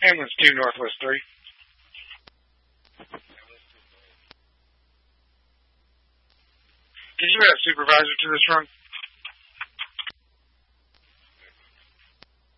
Ambulance 2, Northwest 3. Can you add supervisor to this run?